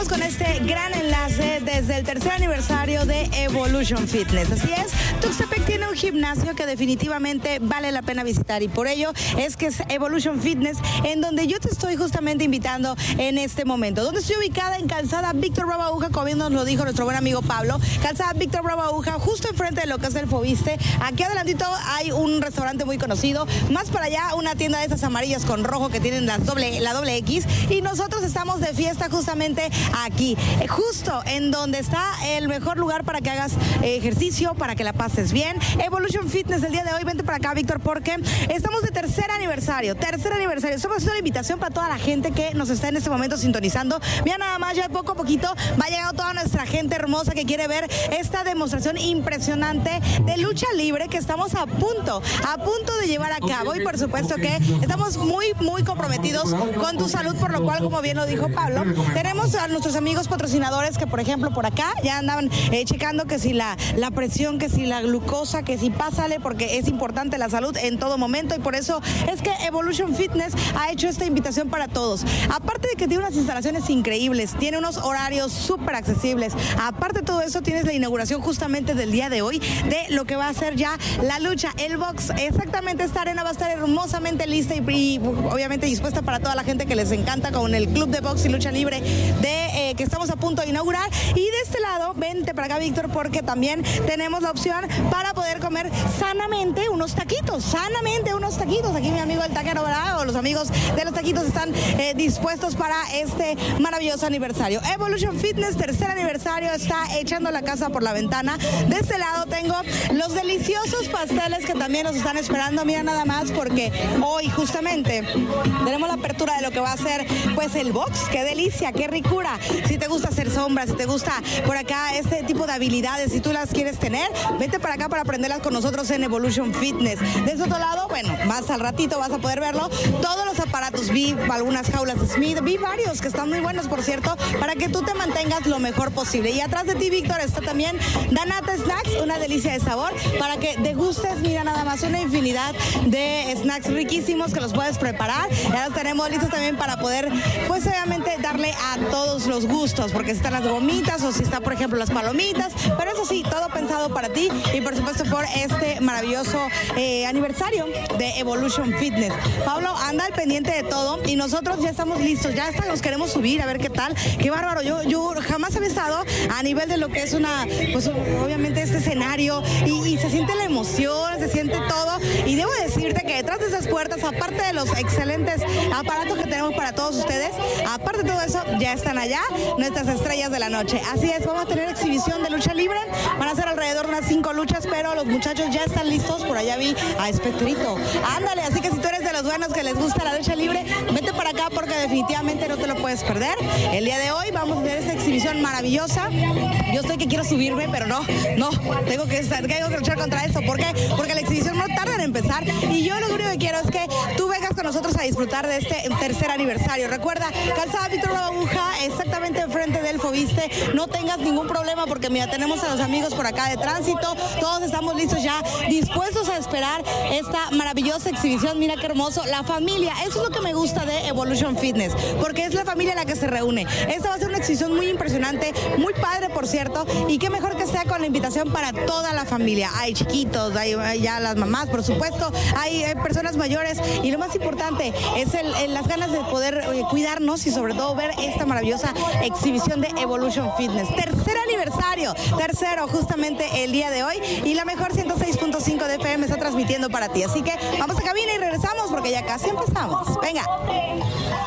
Vamos con este gran enlace desde el tercer aniversario de Evolution Fitness. Así es, Tuxtepec tiene un gimnasio que definitivamente vale la pena visitar y por ello es que es Evolution Fitness, en donde yo te estoy justamente invitando en este momento. Donde estoy ubicada en Calzada Víctor Bravo Aguja, como bien nos lo dijo nuestro buen amigo Pablo. Calzada Víctor Bravo Aguja, justo enfrente de lo que es el Foviste. Aquí adelantito hay un restaurante muy conocido. Más para allá, una tienda de esas amarillas con rojo que tienen la doble X. Y nosotros estamos de fiesta justamente aquí, justo en donde está el mejor lugar para que hagas ejercicio, para que la pases bien. Evolution Fitness el día de hoy, vente para acá, Víctor, porque estamos de tercer aniversario. Estamos haciendo la invitación para toda la gente que nos está en este momento sintonizando. Mira nada más, ya poco a poquito va llegando toda nuestra gente hermosa que quiere ver esta demostración impresionante de lucha libre que estamos a punto de llevar a cabo. Y por supuesto que estamos muy comprometidos con tu salud, por lo cual, como bien lo dijo Pablo, tenemos a nuestros amigos patrocinadores que, por ejemplo, por acá ya andaban checando que si la presión, que si la glucosa, que si pásale, porque es importante la salud en todo momento, y por eso es que Evolution Fitness ha hecho esta invitación para todos. Aparte de que tiene unas instalaciones increíbles, tiene unos horarios súper accesibles, aparte de todo eso, tienes la inauguración justamente del día de hoy de lo que va a ser ya la lucha, el box. Exactamente, esta arena va a estar hermosamente lista y obviamente dispuesta para toda la gente que les encanta, con el club de box y lucha libre que estamos a punto de inaugurar. Y de este lado, vente para acá, Víctor, porque también tenemos la opción para poder comer sanamente unos taquitos. Aquí mi amigo el taquero, ¿verdad? O los amigos de los taquitos están dispuestos para este maravilloso aniversario. Evolution Fitness, tercer aniversario, está echando la casa por la ventana. De este lado tengo los deliciosos pasteles que también nos están esperando. Mira nada más, porque hoy justamente tenemos la apertura de lo que va a ser pues el box. ¡Qué delicia, qué ricura! Si te gusta hacer sombras, si te gusta por acá este tipo de habilidades, si tú las quieres tener, vete para acá para aprenderlas con nosotros en Evolution Fitness. De ese otro lado, bueno, más al ratito vas a poder verlo, todos los aparatos, vi algunas jaulas Smith, vi varios que están muy buenos, por cierto, para que tú te mantengas lo mejor posible. Y atrás de ti, Víctor, está también Danata Snacks, una delicia de sabor, para que degustes, mira nada más, una infinidad de snacks riquísimos que los puedes preparar. Ya los tenemos listos también para poder, pues obviamente, darle a todos los gustos, porque si están las gomitas o si están, por ejemplo, las palomitas, pero eso sí, todo pensado para ti y por supuesto por este maravilloso aniversario de Evolution Fitness. Pablo anda al pendiente de todo y nosotros ya estamos listos, ya hasta nos queremos subir a ver qué tal. Qué bárbaro, yo jamás había estado a nivel de lo que es pues obviamente este escenario y se siente la emoción, se siente todo, y debo decirte que detrás de esas puertas, aparte de los excelentes aparatos que tenemos para todos ustedes, aparte de todo eso, ya están allá nuestras estrellas de la noche. Así es, vamos a tener exhibición de lucha libre, van a ser alrededor de unas 5 luchas, pero los muchachos ya están listos. Por allá vi a Espectrito, ándale, así que si tú eres de los buenos que les gusta la lucha libre, vete para acá porque definitivamente no te lo puedes perder. El día de hoy vamos a tener esta exhibición maravillosa. Yo estoy que quiero subirme, pero no, tengo que luchar contra eso. ¿Por qué? Porque la exhibición no tarda en empezar y yo lo único que quiero es que tú vengas con nosotros a disfrutar de este tercer aniversario. Recuerda, Calzada Víctor Bravo Aguja, exactamente enfrente del Foviste. No tengas ningún problema porque mira, tenemos a los amigos por acá de tránsito, todos estamos listos ya, dispuestos a esperar esta maravillosa exhibición. Mira qué hermoso, la familia, eso es lo que me gusta de Evolution Fitness, porque es la familia la que se reúne. Esta va a ser una exhibición muy impresionante, muy padre, por cierto, y qué mejor que sea con la invitación para toda la familia. Hay chiquitos, hay ya las mamás, por supuesto, hay personas mayores, y lo más importante es las ganas de poder cuidarnos y sobre todo ver esta maravillosa exhibición de Evolution Fitness. Tercer aniversario, justamente el día de hoy, y la mejor 106.5 de FM está transmitiendo para ti. Así que vamos a cabina y regresamos porque ya casi empezamos. Venga.